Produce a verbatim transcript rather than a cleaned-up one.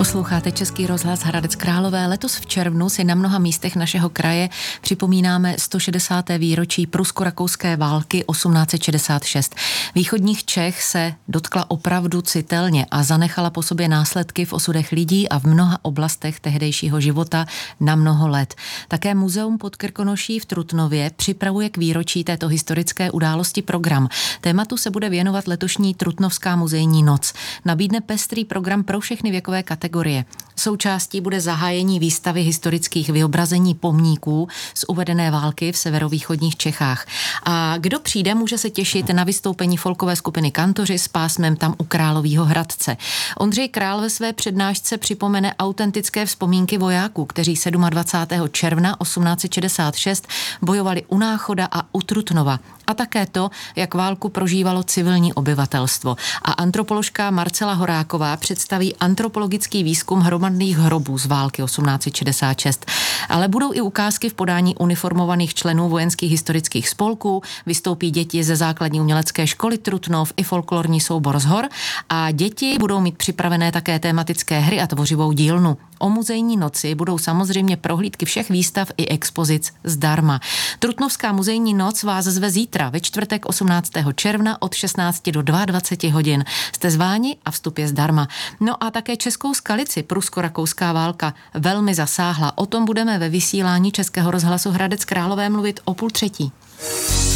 Posloucháte Český rozhlas Hradec Králové. Letos v červnu si na mnoha místech našeho kraje připomínáme sto šedesáté výročí prusko-rakouské války osmnáct set šedesát šest. Východních Čech se dotkla opravdu citelně a zanechala po sobě následky v osudech lidí a v mnoha oblastech tehdejšího života na mnoho let. Také Muzeum pod Krkonoší v Trutnově připravuje k výročí této historické události program. Tématu se bude věnovat letošní Trutnovská muzejní noc. Nabídne pestrý program pro všechny věkové kategorie. Součástí bude zahájení výstavy historických vyobrazení pomníků z uvedené války v severovýchodních Čechách. A kdo přijde, může se těšit na vystoupení folkové skupiny Kantoři s pásmem Tam u Královýho Hradce. Ondřej Král ve své přednášce připomene autentické vzpomínky vojáků, kteří dvacátého sedmého června osmnáct set šedesát šest bojovali u Náchoda a u Trutnova. A také to, jak válku prožívalo civilní obyvatelstvo. A antropoložka Marcela Horáková představí antropologický výzkum hromadných hrobů z války osmnáct set šedesát šest. Ale budou i ukázky v podání uniformovaných členů vojenských historických spolků, vystoupí děti ze základní umělecké školy Trutnov i folklorní soubor z hor a děti budou mít připravené také tematické hry a tvořivou dílnu. O muzejní noci budou samozřejmě prohlídky všech výstav i expozic zdarma. Trutnovská muzejní noc vás zve zítra ve čtvrtek osmnáctého června od šestnácti do dvaceti dvou hodin. Jste zváni a vstup je zdarma. No a také Českou Skalici prusko-rakouská válka velmi zasáhla. O tom budeme ve vysílání Českého rozhlasu Hradec Králové mluvit o půl třetí.